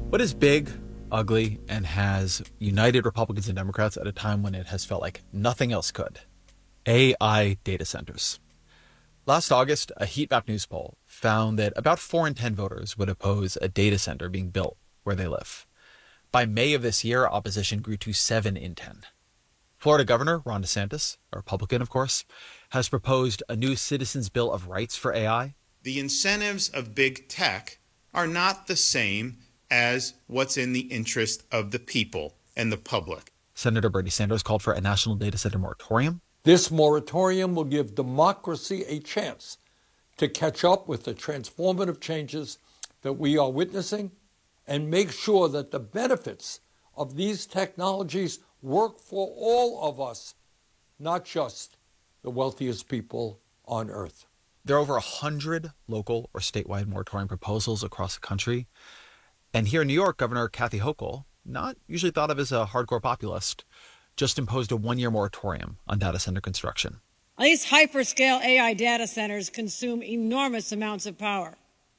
What is big, ugly, and has united Republicans and Democrats at a time when it has felt like nothing else could? AI data centers. Last August, a heat map news poll found that about 4 in 10 voters would oppose a data center being built where they live. By May of this year, opposition grew to 7 in 10. Florida Governor Ron DeSantis, a Republican, of course, has proposed a new Citizens Bill of Rights for AI. The incentives of big tech are not the same as what's in the interest of the people and the public. Senator Bernie Sanders called for a national data center moratorium. This moratorium will give democracy a chance to catch up with the transformative changes that we are witnessing and make sure that the benefits of these technologies work for all of us, not just the wealthiest people on earth. There are over 100 local or statewide moratorium proposals across the country. And here in New York, Governor Kathy Hochul, not usually thought of as a hardcore populist, just imposed a 1-year moratorium on data center construction. These hyperscale AI data centers consume enormous amounts of power,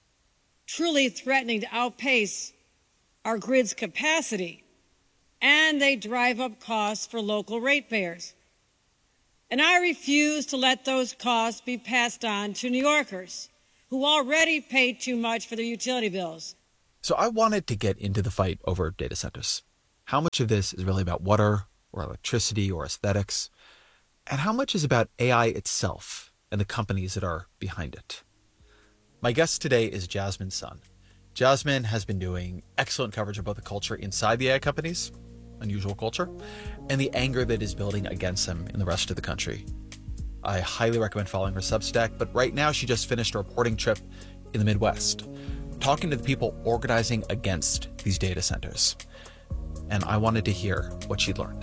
truly threatening to outpace our grid's capacity, and they drive up costs for local ratepayers. And I refuse to let those costs be passed on to New Yorkers, who already pay too much for their utility bills. So I wanted to get into the fight over data centers. How much of this is really about water or electricity or aesthetics? And how much is about AI itself and the companies that are behind it? My guest today is Jasmine Sun. Jasmine has been doing excellent coverage about the culture inside the AI companies, unusual culture, and the anger that is building against them in the rest of the country. I highly recommend following her Substack, but right now she just finished a reporting trip in the Midwest, talking to the people organizing against these data centers. And I wanted to hear what she'd learned.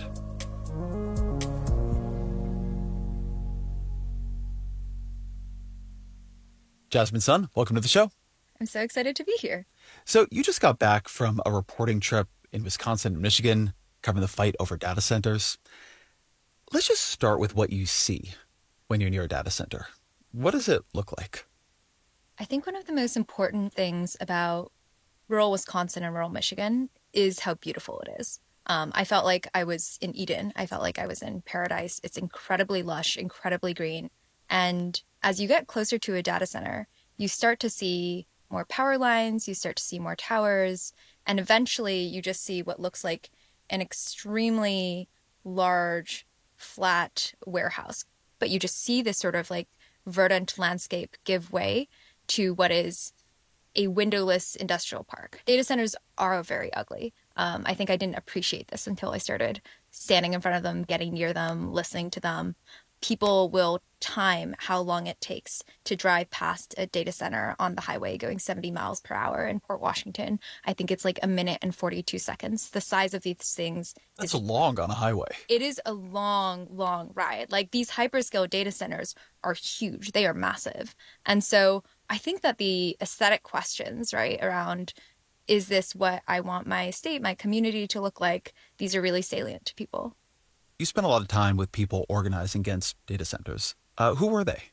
Jasmine Sun, welcome to the show. I'm so excited to be here. So you just got back from a reporting trip in Wisconsin and Michigan, covering the fight over data centers. Let's just start with what you see when you're near a data center. What does it look like? I think one of the most important things about rural Wisconsin and rural Michigan is how beautiful it is. I felt like I was in Eden. I felt like I was in paradise. It's incredibly lush, incredibly green. And as you get closer to a data center, you start to see more power lines, you start to see more towers, and eventually you just see what looks like an extremely large, flat warehouse. But you just see this sort of like verdant landscape give way to what is a windowless industrial park. Data centers are very ugly. I think I didn't appreciate this until I started standing in front of them, getting near them, listening to them. People will time how long it takes to drive past a data center on the highway going 70 miles per hour in Port Washington. I think it's like 1 minute and 42 seconds. The size of these things That's long on a highway. It is a long, long ride. Like, these hyperscale data centers are huge. They are massive. And so I think that the aesthetic questions, right, around, is this what I want my state, my community to look like? These are really salient to people. You spent a lot of time with people organizing against data centers. Who were they?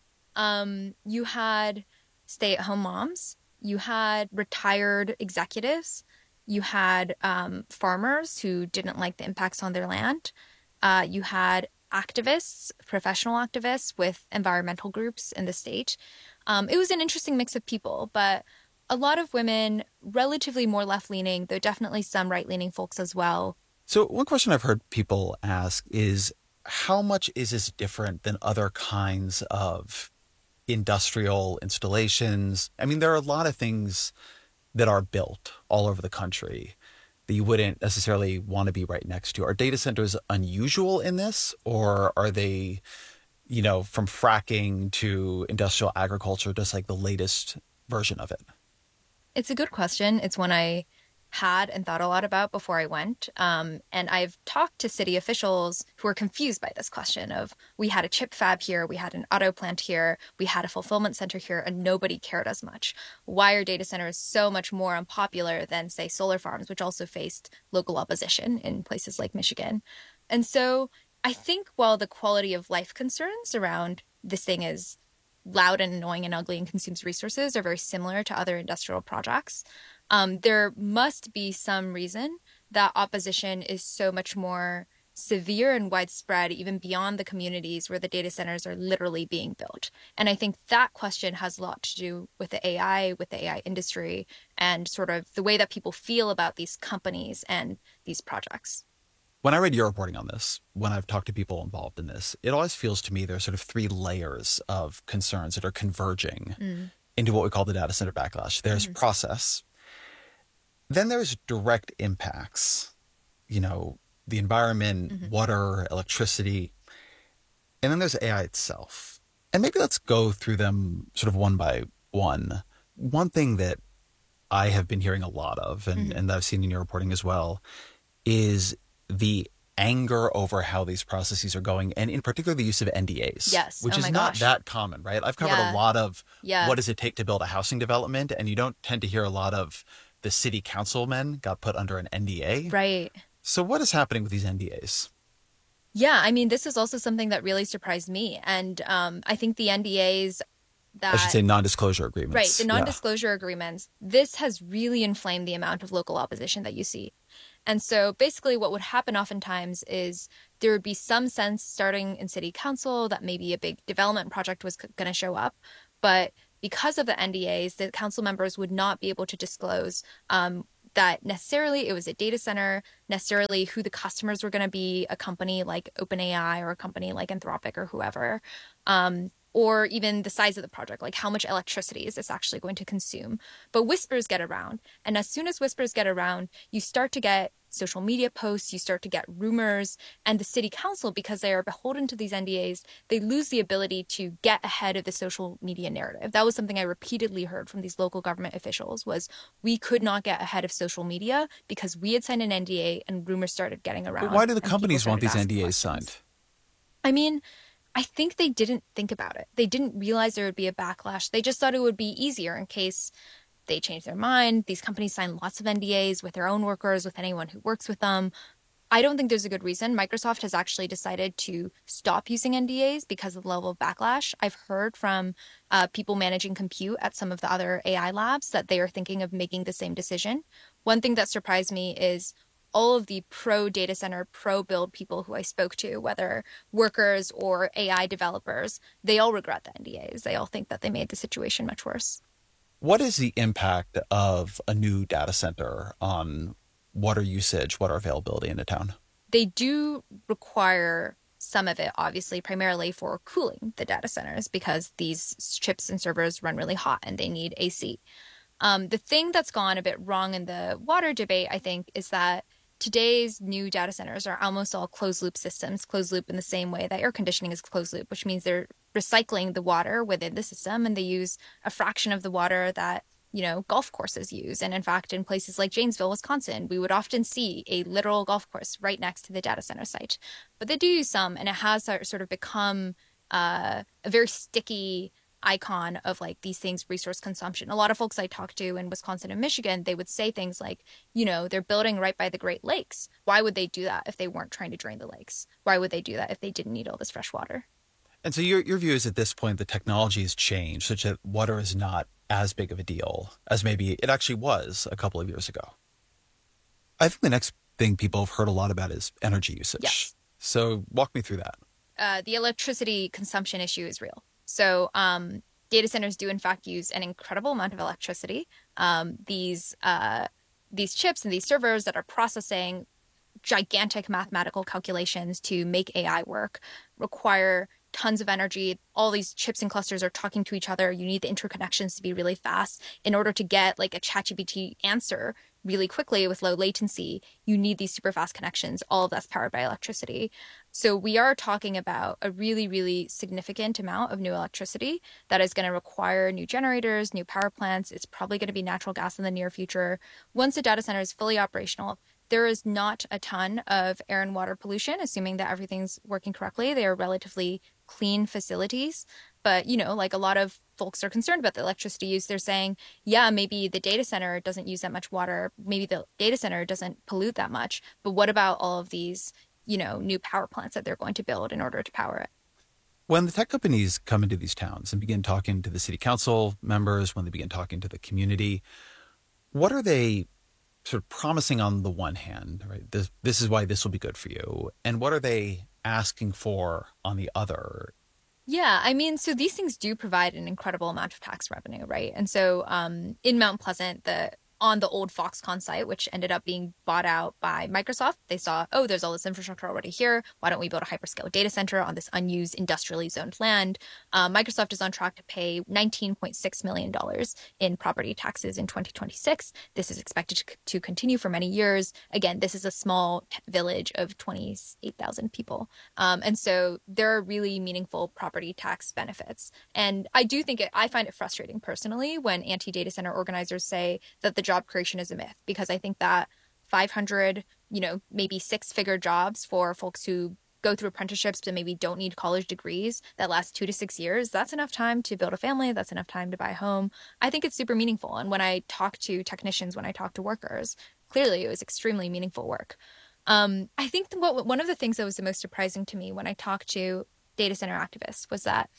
You had stay-at-home moms. You had retired executives. You had farmers who didn't like the impacts on their land. You had activists, professional activists with environmental groups in the state. It was an interesting mix of people, but a lot of women, relatively more left-leaning, though definitely some right-leaning folks as well. So one question I've heard people ask is, how much is this different than other kinds of industrial installations? I mean, there are a lot of things that are built all over the country that you wouldn't necessarily want to be right next to. Are data centers unusual in this, or are they, you know, from fracking to industrial agriculture, just like the latest version of it? It's a good question. It's one I had and thought a lot about before I went. And I've talked to city officials who are confused by this question of, we had a chip fab here, we had an auto plant here, we had a fulfillment center here, and nobody cared as much. Why are data centers so much more unpopular than, say, solar farms, which also faced local opposition in places like Michigan? And so I think while the quality of life concerns around this thing is loud and annoying and ugly and consumes resources are very similar to other industrial projects, There must be some reason that opposition is so much more severe and widespread, even beyond the communities where the data centers are literally being built. And I think that question has a lot to do with the AI industry, and sort of the way that people feel about these companies and these projects. When I read your reporting on this, when I've talked to people involved in this, it always feels to me there's sort of three layers of concerns that are converging into what we call the data center backlash. There's process. Then there's direct impacts, the environment, water, electricity. And then there's AI itself. And maybe let's go through them sort of one by one. One thing that I have been hearing a lot of, and that I've seen in your reporting as well, is the anger over how these processes are going, and in particular the use of NDAs. Yes. Which is not that common, right? I've covered a lot of what does it take to build a housing development, and you don't tend to hear a lot of the city councilmen got put under an NDA. Right. So what is happening with these NDAs? Yeah, I mean, this is also something that really surprised me. And I think the NDAs that... I should say non-disclosure agreements. Right, the non-disclosure agreements. This has really inflamed the amount of local opposition that you see. And so basically what would happen oftentimes is there would be some sense starting in city council that maybe a big development project was going to show up. But because of the NDAs, the council members would not be able to disclose that necessarily it was a data center, necessarily who the customers were going to be, a company like OpenAI or a company like Anthropic or whoever, or even the size of the project, like how much electricity is this actually going to consume. But whispers get around. And as soon as whispers get around, you start to get social media posts, you start to get rumors, and the city council, because they are beholden to these NDAs, they lose the ability to get ahead of the social media narrative. That was something I repeatedly heard from these local government officials, was we could not get ahead of social media because we had signed an NDA and rumors started getting around. But why do the companies want these NDAs signed? I mean, I think they didn't think about it. They didn't realize there would be a backlash. They just thought it would be easier in case they changed their mind. These companies sign lots of NDAs with their own workers, with anyone who works with them. I don't think there's a good reason. Microsoft has actually decided to stop using NDAs because of the level of backlash. I've heard from people managing compute at some of the other AI labs that they are thinking of making the same decision. One thing that surprised me is all of the pro data center, pro build people who I spoke to, whether workers or AI developers, they all regret the NDAs. They all think that they made the situation much worse. What is the impact of a new data center on water usage, water availability in a town? They do require some of it, obviously, primarily for cooling the data centers, because these chips and servers run really hot and they need AC. The thing that's gone a bit wrong in the water debate, I think, is that today's new data centers are almost all closed loop systems, closed loop in the same way that air conditioning is closed loop, which means they're recycling the water within the system, and they use a fraction of the water that, golf courses use. And in fact, in places like Janesville, Wisconsin, we would often see a literal golf course right next to the data center site. But they do use some, and it has sort of become a very sticky icon of like these things, resource consumption. A lot of folks I talked to in Wisconsin and Michigan, they would say things like, they're building right by the Great Lakes. Why would they do that if they weren't trying to drain the lakes? Why would they do that if they didn't need all this fresh water? And so your view is at this point the technology has changed such that water is not as big of a deal as maybe it actually was a couple of years ago. I think the next thing people have heard a lot about is energy usage. Yes. So walk me through that. The electricity consumption issue is real. So data centers do in fact use an incredible amount of electricity. These chips and these servers that are processing gigantic mathematical calculations to make AI work require tons of energy. All these chips and clusters are talking to each other. You need the interconnections to be really fast. In order to get like a ChatGPT answer really quickly with low latency, you need these super fast connections. All of that's powered by electricity. So we are talking about a really, really significant amount of new electricity that is going to require new generators, new power plants. It's probably going to be natural gas in the near future. Once the data center is fully operational, there is not a ton of air and water pollution, assuming that everything's working correctly. They are relatively clean facilities. But, like a lot of folks are concerned about the electricity use. They're saying, yeah, maybe the data center doesn't use that much water. Maybe the data center doesn't pollute that much. But what about all of these, new power plants that they're going to build in order to power it? When the tech companies come into these towns and begin talking to the city council members, when they begin talking to the community, What are they sort of promising on the one hand, right? This is why this will be good for you. And what are they asking for on the other? Yeah, I mean, so these things do provide an incredible amount of tax revenue, right? And so in Mount Pleasant, on the old Foxconn site, which ended up being bought out by Microsoft, they saw, oh, there's all this infrastructure already here. Why don't we build a hyperscale data center on this unused industrially zoned land? Microsoft is on track to pay $19.6 million in property taxes in 2026. This is expected to continue for many years. Again, this is a small village of 28,000 people. And so there are really meaningful property tax benefits. And I do think I find it frustrating personally when anti-data center organizers say that the job creation is a myth, because I think that 500, maybe 6-figure jobs for folks who go through apprenticeships and maybe don't need college degrees that last 2 to 6 years, that's enough time to build a family. That's enough time to buy a home. I think it's super meaningful. And when I talk to technicians, when I talk to workers, clearly it was extremely meaningful work. I think one of the things that was the most surprising to me when I talked to data center activists was that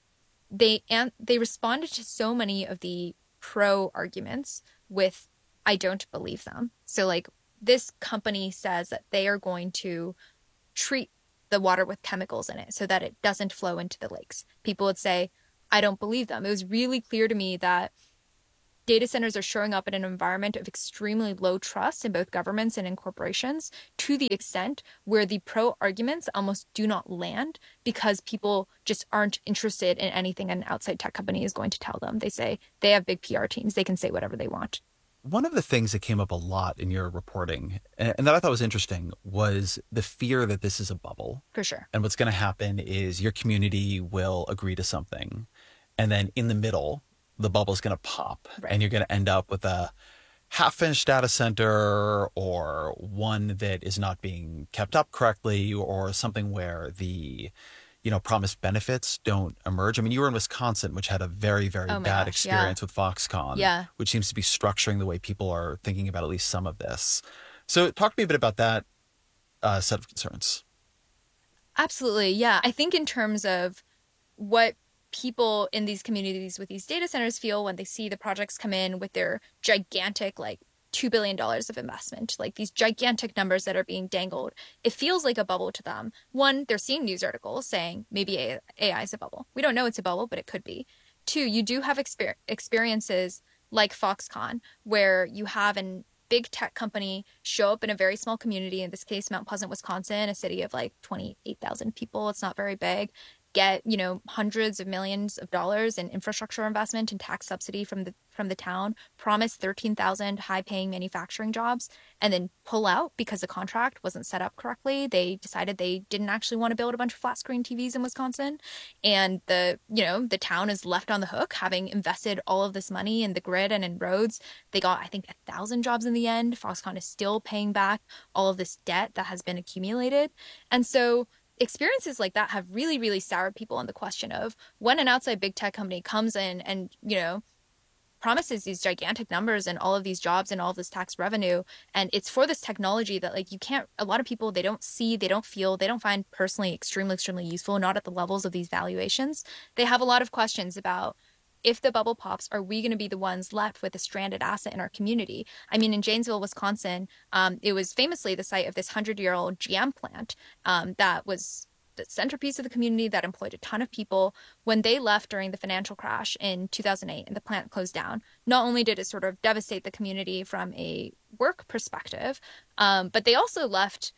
they responded to so many of the pro arguments with, I don't believe them. So like this company says that they are going to treat the water with chemicals in it so that it doesn't flow into the lakes. People would say, I don't believe them. It was really clear to me that data centers are showing up in an environment of extremely low trust in both governments and in corporations, to the extent where the pro arguments almost do not land because people just aren't interested in anything an outside tech company is going to tell them. They say they have big PR teams. They can say whatever they want. One of the things that came up a lot in your reporting, and that I thought was interesting, was the fear that this is a bubble. For sure. And what's going to happen is your community will agree to something, and then in the middle, the bubble is going to pop, right, and you're going to end up with a half-finished data center or one that is not being kept up correctly, or something where the promised benefits don't emerge. I mean, you were in Wisconsin, which had a very, very bad experience with Foxconn, which seems to be structuring the way people are thinking about at least some of this. So talk to me a bit about that set of concerns. Absolutely. Yeah. I think in terms of what people in these communities with these data centers feel when they see the projects come in with their gigantic, like, $2 billion of investment, like these gigantic numbers that are being dangled, it feels like a bubble to them. One, they're seeing news articles saying maybe AI is a bubble. We don't know it's a bubble, but it could be. Two, you do have experiences like Foxconn, where you have a big tech company show up in a very small community, in this case, Mount Pleasant, Wisconsin, a city of like 28,000 people. It's not very big. Get, hundreds of millions of dollars in infrastructure investment and tax subsidy from the town, promise 13,000 high-paying manufacturing jobs, and then pull out because the contract wasn't set up correctly. They decided they didn't actually want to build a bunch of flat-screen TVs in Wisconsin, and the town is left on the hook, having invested all of this money in the grid and in roads. They got, I think, 1,000 jobs in the end. Foxconn is still paying back all of this debt that has been accumulated, and so experiences like that have really, really soured people on the question of when an outside big tech company comes in and, promises these gigantic numbers and all of these jobs and all of this tax revenue. And it's for this technology that, like, a lot of people, they don't see, they don't feel, they don't find personally extremely, extremely useful, not at the levels of these valuations. They have a lot of questions about, if the bubble pops, are we going to be the ones left with a stranded asset in our community? I mean, in Janesville, Wisconsin, it was famously the site of this 100-year-old GM plant that was the centerpiece of the community, that employed a ton of people. When they left during the financial crash in 2008 and the plant closed down, not only did it sort of devastate the community from a work perspective, but they also left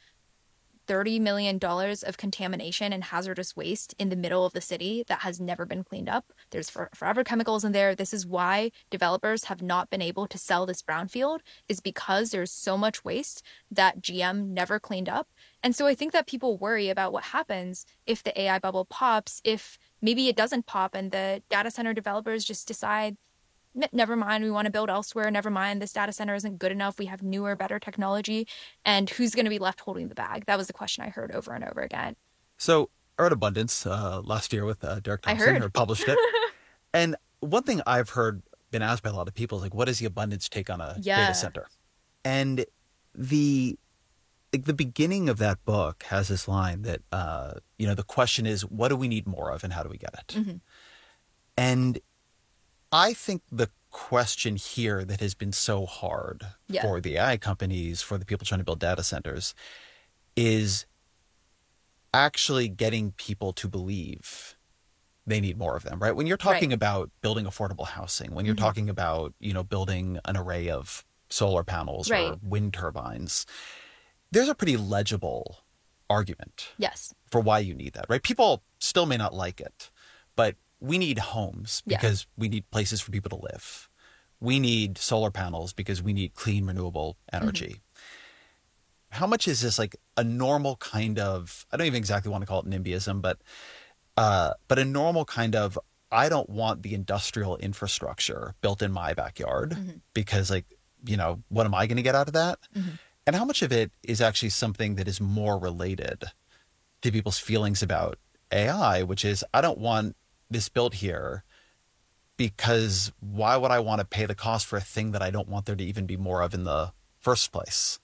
$30 million of contamination and hazardous waste in the middle of the city that has never been cleaned up. There's forever chemicals in there. This is why developers have not been able to sell this brownfield, is because there's so much waste that GM never cleaned up. And so I think that people worry about what happens if the AI bubble pops, if maybe it doesn't pop and the data center developers just decide, never mind, we want to build elsewhere. Never mind, this data center isn't good enough. We have newer, better technology. And who's going to be left holding the bag? That was the question I heard over and over again. So I read Abundance last year with Derek Thompson, or published it. And one thing I've been asked by a lot of people is, like, what is the Abundance take on a data center? And the beginning of that book has this line that, the question is, what do we need more of and how do we get it? Mm-hmm. And I think the question here that has been so hard for the AI companies, for the people trying to build data centers, is actually getting people to believe they need more of them, right? When you're talking about building affordable housing, when you're talking about, building an array of solar panels or wind turbines, there's a pretty legible argument for why you need that, right? People still may not like it, but we need homes because we need places for people to live. We need solar panels because we need clean, renewable energy. How much is this like a normal kind of, I don't even exactly want to call it NIMBYism, but a normal kind of, I don't want the industrial infrastructure built in my backyard because what am I going to get out of that? And how much of it is actually something that is more related to people's feelings about AI, which is, I don't want this built here because why would I want to pay the cost for a thing that I don't want there to even be more of in the first place?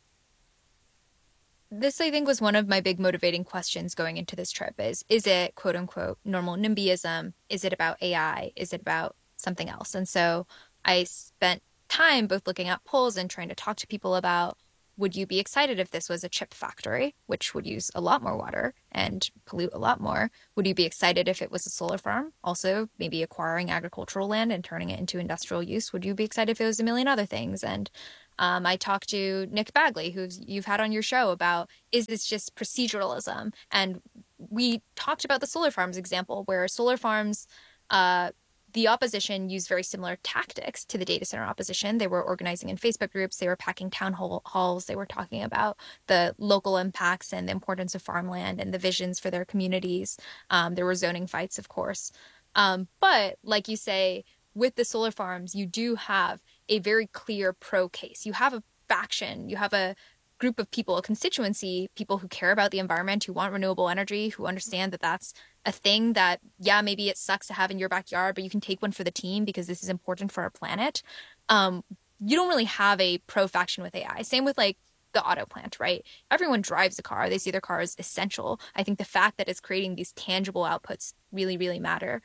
This, I think, was one of my big motivating questions going into this trip is it, quote unquote, normal NIMBYism? Is it about AI? Is it about something else? And so I spent time both looking at polls and trying to talk to people about, would you be excited if this was a chip factory, which would use a lot more water and pollute a lot more? Would you be excited if it was a solar farm, also maybe acquiring agricultural land and turning it into industrial use? Would you be excited if it was a million other things? And I talked to Nick Bagley, who you've had on your show, about, is this just proceduralism? And we talked about the solar farms example, where solar farms, the opposition used very similar tactics to the data center opposition. They were organizing in Facebook groups. They were packing town halls. They were talking about the local impacts and the importance of farmland and the visions for their communities. There were zoning fights, of course. But like you say, with the solar farms, you do have a very clear pro case. You have a faction. You have a group of people, a constituency, people who care about the environment, who want renewable energy, who understand that that's a thing that, maybe it sucks to have in your backyard, but you can take one for the team because this is important for our planet. You don't really have a pro faction with AI. Same with like the auto plant, right? Everyone drives a car. They see their car as essential. I think the fact that it's creating these tangible outputs really, really matter.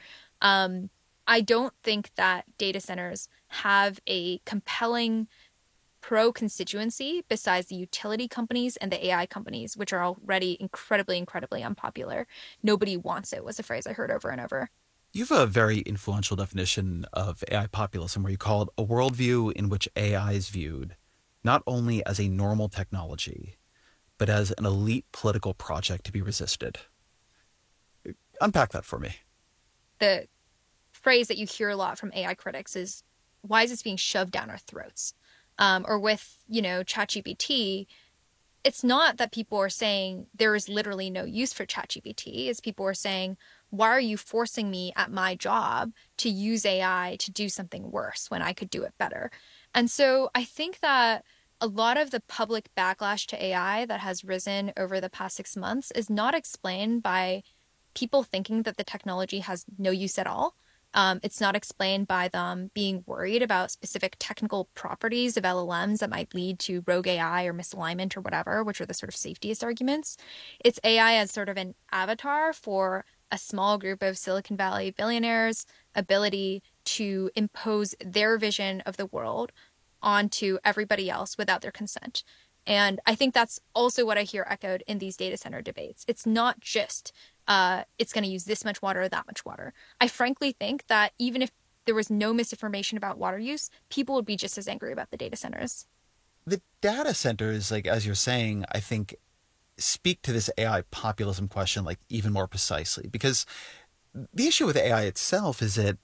I don't think that data centers have a compelling pro-constituency besides the utility companies and the AI companies, which are already incredibly, incredibly unpopular. Nobody wants it was a phrase I heard over and over. You have a very influential definition of AI populism where you call it a worldview in which AI is viewed not only as a normal technology, but as an elite political project to be resisted. Unpack that for me. The phrase that you hear a lot from AI critics is, why is this being shoved down our throats? Or with, ChatGPT, it's not that people are saying there is literally no use for ChatGPT. It's people are saying, why are you forcing me at my job to use AI to do something worse when I could do it better? And so I think that a lot of the public backlash to AI that has risen over the past 6 months is not explained by people thinking that the technology has no use at all. It's not explained by them being worried about specific technical properties of LLMs that might lead to rogue AI or misalignment or whatever, which are the sort of safetiest arguments. It's AI as sort of an avatar for a small group of Silicon Valley billionaires' ability to impose their vision of the world onto everybody else without their consent. And I think that's also what I hear echoed in these data center debates. It's not just it's going to use this much water or that much water. I frankly think that even if there was no misinformation about water use, people would be just as angry about the data centers. The data centers, like as you're saying, I think speak to this AI populism question like even more precisely, because the issue with AI itself is that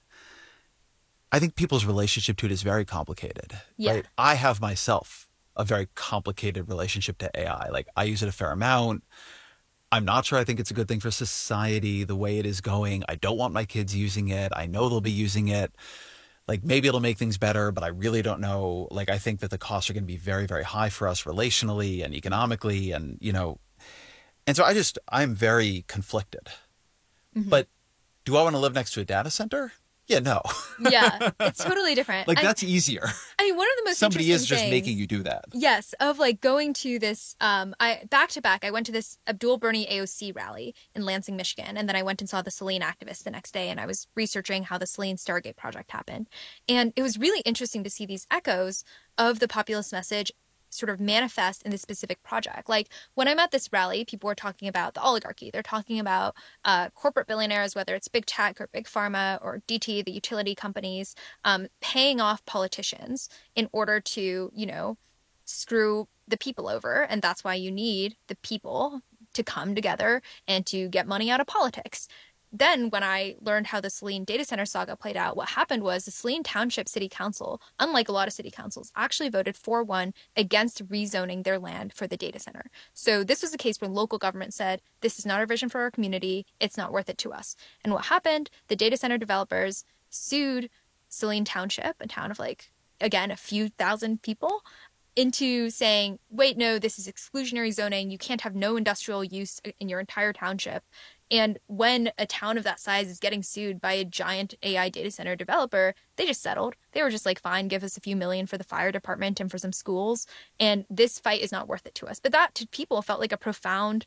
I think people's relationship to it is very complicated. Yeah. Right? I have myself a very complicated relationship to AI. Like I use it a fair amount. I'm not sure I think it's a good thing for society the way it is going. I don't want my kids using it. I know they'll be using it. Like maybe it'll make things better, but I really don't know. Like I think that the costs are going to be very, very high for us relationally and economically and, and so I'm very conflicted. Mm-hmm. But do I want to live next to a data center? Yeah, no. Yeah, it's totally different. Like, that's easier. I mean, one of the most Somebody is interesting just things, making you do that. yes, of like going to this, back to back, I went to this Abdul Birni AOC rally in Lansing, Michigan, and then I went and saw the Selene activists the next day, and I was researching how the Selene Stargate project happened. And it was really interesting to see these echoes of the populist message sort of manifest in this specific project. Like when I'm at this rally, people are talking about the oligarchy. They're talking about corporate billionaires, whether it's big tech or big pharma or DT, the utility companies, paying off politicians in order to, you know, screw the people over. And that's why you need the people to come together and to get money out of politics. Then when I learned how the Selene data center saga played out, what happened was the Selene Township City Council, unlike a lot of city councils, actually voted 4-1 against rezoning their land for the data center. So this was a case where local government said, this is not our vision for our community. It's not worth it to us. And what happened? The data center developers sued Selene Township, a town of like, again, a few thousand people, into saying, wait, no, this is exclusionary zoning. You can't have no industrial use in your entire township. And when a town of that size is getting sued by a giant AI data center developer, they just settled. They were just like, fine, give us a few million for the fire department and for some schools. And this fight is not worth it to us. But that to people felt like a profound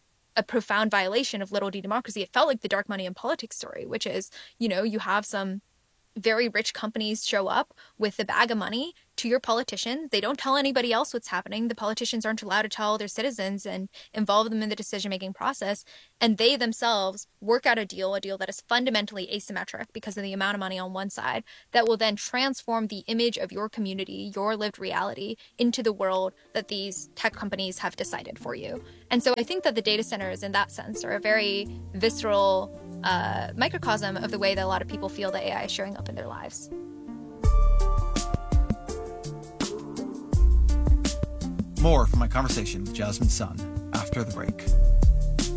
violation of little d democracy. It felt like the dark money in politics story, which is, you know, you have some very rich companies show up with a bag of money to your politicians. They don't tell anybody else what's happening. The politicians aren't allowed to tell their citizens and involve them in the decision-making process. And they themselves work out a deal that is fundamentally asymmetric because of the amount of money on one side that will then transform the image of your community, your lived reality, into the world that these tech companies have decided for you. And so I think that the data centers in that sense are a very visceral microcosm of the way that a lot of people feel that AI is showing up in their lives. More from my conversation with Jasmine Sun after the break.